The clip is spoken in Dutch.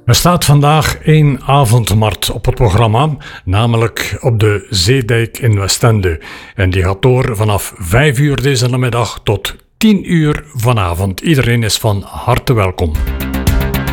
Er staat vandaag 1 avondmarkt op het programma, namelijk op de Zeedijk in Westende. En die gaat door vanaf 5 uur deze namiddag tot 10 uur vanavond. Iedereen is van harte welkom.